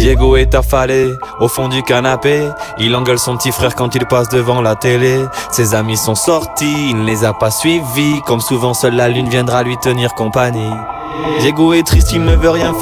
Diego est affalé au fond du canapé. Il engueule son petit frère quand il passe devant la télé. Ses amis sont sortis, il ne les a pas suivis. Comme souvent seule la lune viendra lui tenir compagnie. Diego est triste, il ne veut rien